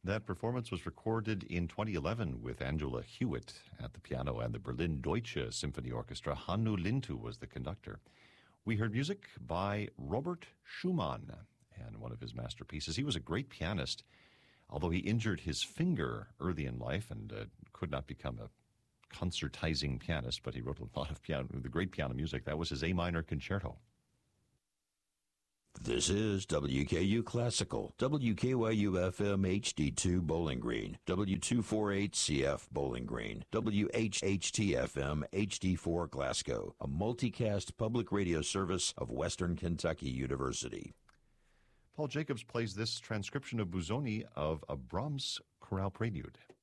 That performance was recorded in 2011 with Angela Hewitt at the piano and the Berlin Deutsche Symphony Orchestra. Hannu Lintu was the conductor. We heard music by Robert Schumann and one of his masterpieces. He was a great pianist, although he injured his finger early in life and could not become a concertizing pianist, but he wrote a lot of the great piano music. That was his A minor concerto. This is WKU Classical, WKYU-FM HD2 Bowling Green, W248CF Bowling Green, WHHT-FM HD4 Glasgow, a multicast public radio service of Western Kentucky University. Paul Jacobs plays this transcription of Busoni of a Brahms chorale prelude.